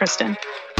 Kristen.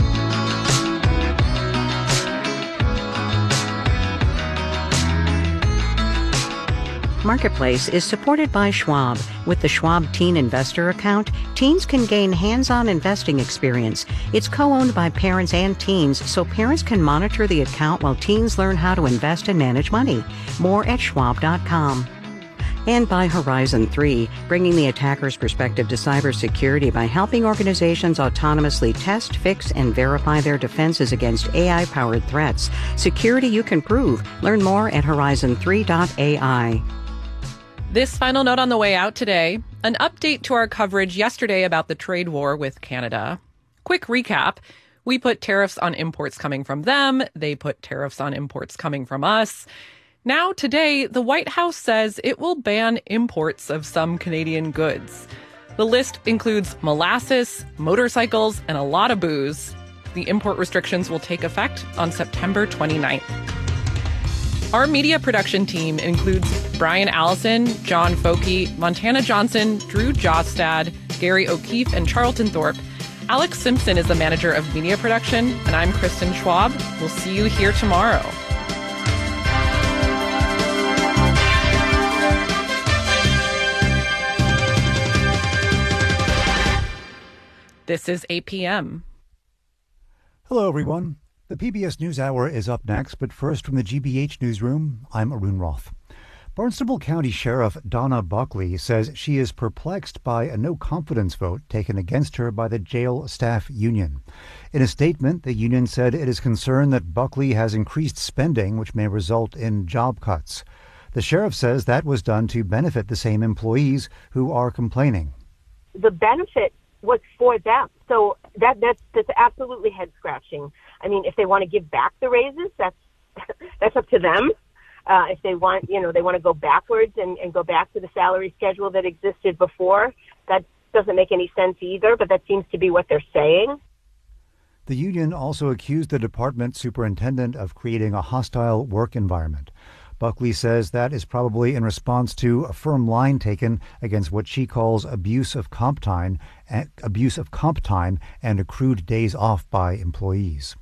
Marketplace is supported by Schwab. With the Schwab Teen Investor Account, teens can gain hands-on investing experience. It's co-owned by parents and teens, so parents can monitor the account while teens learn how to invest and manage money. More at schwab.com. And by Horizon 3, bringing the attacker's perspective to cybersecurity by helping organizations autonomously test, fix, and verify their defenses against AI-powered threats. Security you can prove. Learn more at horizon3.ai. This final note on the way out today, an update to our coverage yesterday about the trade war with Canada. Quick recap. We put tariffs on imports coming from them. They put tariffs on imports coming from us. Now, today, the White House says it will ban imports of some Canadian goods. The list includes molasses, motorcycles, and a lot of booze. The import restrictions will take effect on September 29th. Our media production team includes Brian Allison, John Foke, Montana Johnson, Drew Jostad, Gary O'Keefe, and Charlton Thorpe. Alex Simpson is the manager of media production, and I'm Kristen Schwab. We'll see you here tomorrow. This is APM. Hello, everyone. The PBS NewsHour is up next, but first from the GBH newsroom, I'm Arun Roth. Barnstable County Sheriff Donna Buckley says she is perplexed by a no-confidence vote taken against her by the jail staff union. In a statement, the union said it is concerned that Buckley has increased spending, which may result in job cuts. The sheriff says that was done to benefit the same employees who are complaining. The benefit was for them. So that's absolutely head-scratching. I mean, if they want to give back the raises, that's up to them. If they want, they want to go backwards and go back to the salary schedule that existed before, that doesn't make any sense either, but that seems to be what they're saying. The union also accused the department superintendent of creating a hostile work environment. Buckley says that is probably in response to a firm line taken against what she calls abuse of comp time and accrued days off by employees.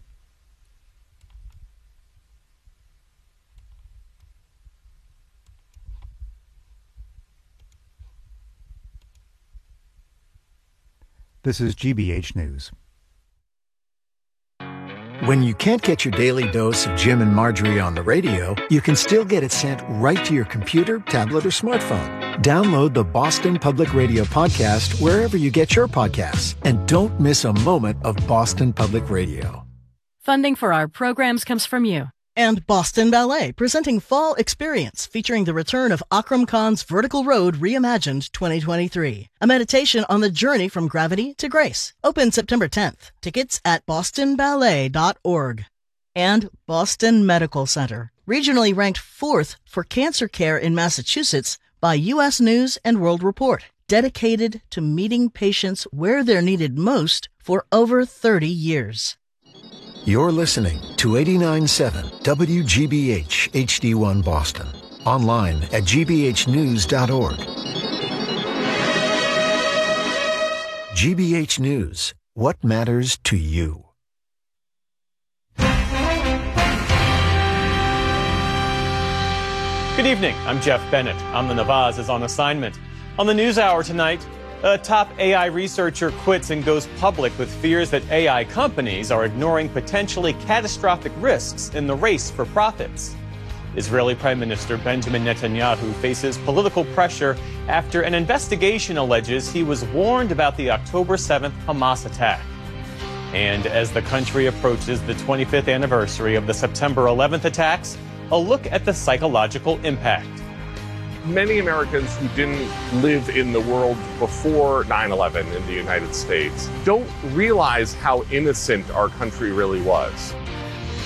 This is GBH News. When you can't get your daily dose of Jim and Marjorie on the radio, you can still get it sent right to your computer, tablet, or smartphone. Download the Boston Public Radio podcast wherever you get your podcasts. And don't miss a moment of Boston Public Radio. Funding for our programs comes from you. And Boston Ballet, presenting Fall Experience, featuring the return of Akram Khan's Vertical Road Reimagined 2023. A meditation on the journey from gravity to grace. Open September 10th. Tickets at bostonballet.org. And Boston Medical Center, regionally ranked 4th for cancer care in Massachusetts by U.S. News and World Report. Dedicated to meeting patients where they're needed most for over 30 years. You're listening to 89.7 WGBH HD1 Boston. Online at gbhnews.org. GBH News. What matters to you? Good evening. I'm Jeff Bennett. Amna Nawaz is on assignment. On the NewsHour tonight, a top AI researcher quits and goes public with fears that AI companies are ignoring potentially catastrophic risks in the race for profits. Israeli Prime Minister Benjamin Netanyahu faces political pressure after an investigation alleges he was warned about the October 7th Hamas attack. And as the country approaches the 25th anniversary of the September 11th attacks, a look at the psychological impact. Many Americans who didn't live in the world before 9/11 in the United States don't realize how innocent our country really was.